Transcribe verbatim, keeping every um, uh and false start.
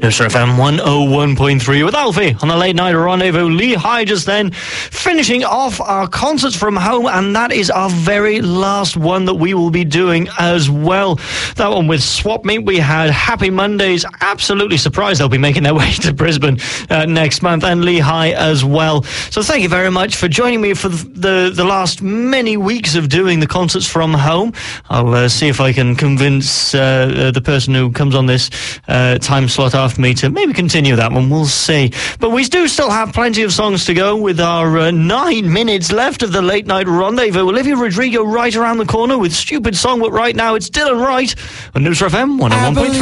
Newsra F M one oh one point three with Alfie on the Late Night Rendezvous. Lee High just then finishing off our concerts from home, and that is our very last one that we will be doing as well. That one with Swap Meet. We had Happy Mondays. Absolutely surprised they'll be making their way to Brisbane uh, next month, and Lee High as well. So thank you very much for joining me for the the last many weeks of doing the concerts from home. I'll uh, see if I can convince uh, the person who comes on this uh, time slot after me to maybe continue that one. We'll see. But we do still have plenty of songs to go with our uh, nine minutes left of the Late Night Rendezvous. Olivia Rodrigo right around the corner with Stupid Song, but right now it's Dylan Wright on Newsra F M one oh one point three.